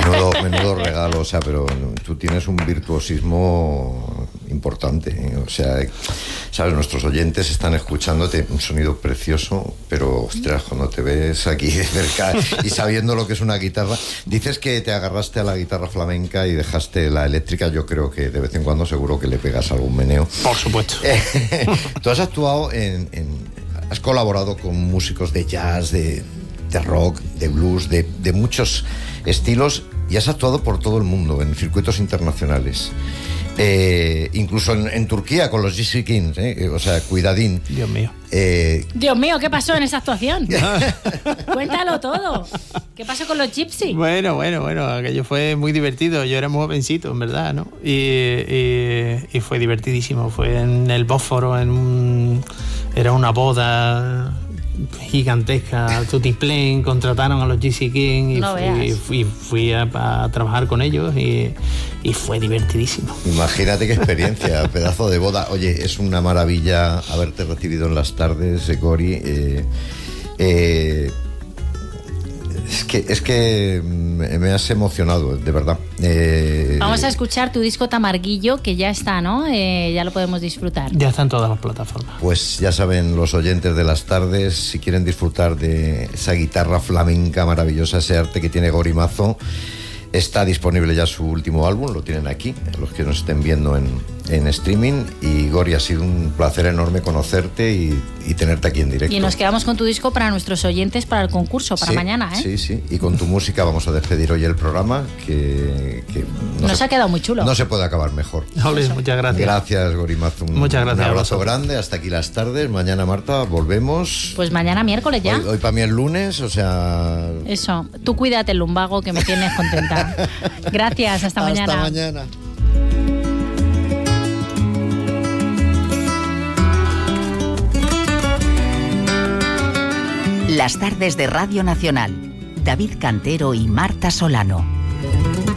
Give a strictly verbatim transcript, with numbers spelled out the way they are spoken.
Menudo, menudo regalo, o sea, pero tú tienes un virtuosismo importante, ¿eh? O sea, sabes, nuestros oyentes están escuchándote, un sonido precioso, pero ostras, cuando te ves aquí de cerca y sabiendo lo que es una guitarra, dices que te agarraste a la guitarra flamenca y dejaste la eléctrica. Yo creo que de vez en cuando seguro que le pegas algún meneo. Por supuesto. Tú has actuado en, en has colaborado con músicos de jazz, de, de rock, de blues, de, de muchos estilos, y has actuado por todo el mundo en circuitos internacionales. Eh, incluso en, en Turquía con los Gypsy Kings, ¿eh? O sea, cuidadín. Dios mío. Eh... Dios mío, ¿qué pasó en esa actuación? Cuéntalo todo. ¿Qué pasó con los Gypsy? Bueno, bueno, bueno, aquello fue muy divertido. Yo era muy jovencito, en verdad, ¿no? Y, y, y fue divertidísimo. Fue en el Bósforo, en un, era una boda gigantesca, Tutiplén, contrataron a los Gypsy Kings y, no fui, fui, fui a, a trabajar con ellos y, y fue divertidísimo. Imagínate qué experiencia, pedazo de boda. Oye, es una maravilla haberte recibido en las tardes, Gori. Eh, eh, es que es que me has emocionado, de verdad. Eh, Vamos a escuchar tu disco Tamarguillo, que ya está, ¿no? Eh, ya lo podemos disfrutar. Ya está en todas las plataformas. Pues ya saben los oyentes de las tardes, si quieren disfrutar de esa guitarra flamenca maravillosa, ese arte que tiene Gori Mazo, está disponible ya su último álbum, lo tienen aquí, los que nos estén viendo en, en streaming. Y Gori, ha sido un placer enorme conocerte y, y tenerte aquí en directo. Y nos quedamos con tu disco para nuestros oyentes, para el concurso, para sí, mañana, ¿eh? Sí, sí, y con tu música vamos a despedir hoy el programa, que, que no nos se, ha quedado muy chulo. No se puede acabar mejor. Olé, muchas gracias. Gracias, Gori Mazo. Un, muchas gracias. Un abrazo grande, hasta aquí las tardes. Mañana, Marta, volvemos. Pues mañana miércoles ya. Hoy, hoy para mí es lunes, o sea... Eso, tú cuídate el lumbago, que me tienes contenta. Gracias, hasta mañana. Hasta mañana. Las tardes de Radio Nacional. David Cantero y Marta Solano.